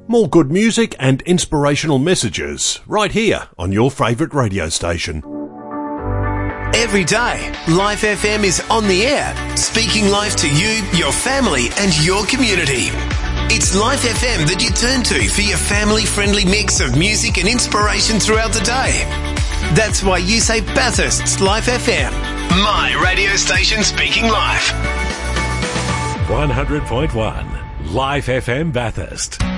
More good music and inspirational messages right here on your favourite radio station. Every day, Life FM is on the air, speaking life to you, your family and your community. It's Life FM that you turn to for your family-friendly mix of music and inspiration throughout the day. That's why you say Bathurst's Life FM, my radio station speaking life. 100.1 Life FM Bathurst.